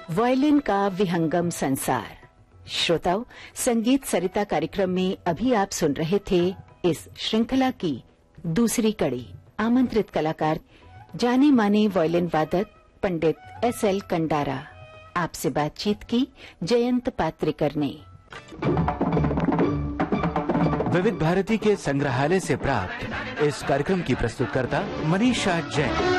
Violin का विहंगम संसार। श्रोताओं, संगीत सरिता कार्यक्रम में अभी आप सुन रहे थे इस श्रृंखला की दूसरी कड़ी। आमंत्रित कलाकार जाने माने वायलिन वादक पंडित एस.एल. कंडारा। आपसे बातचीत की जयंत पात्रिकर ने। विविध भारती के संग्रहालय से प्राप्त इस कार्यक्रम की प्रस्तुतकर्ता मनीषा जैन।